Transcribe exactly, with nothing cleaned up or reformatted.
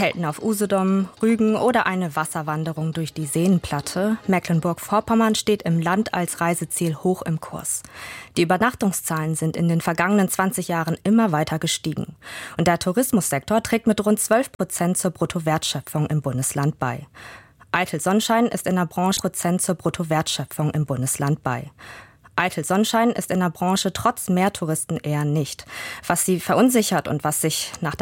Zelten auf Usedom, Rügen oder eine Wasserwanderung durch die Seenplatte. Mecklenburg-Vorpommern steht im Land als Reiseziel hoch im Kurs. Die Übernachtungszahlen sind in den vergangenen zwanzig Jahren immer weiter gestiegen. Und der Tourismussektor trägt mit rund zwölf Prozent zur Bruttowertschöpfung im Bundesland bei. Eitel-Sonnenschein ist in der Branche Prozent zur Bruttowertschöpfung im Bundesland bei. Eitel-Sonnenschein ist in der Branche trotz mehr Touristen eher nicht. Was sie verunsichert und was sich nach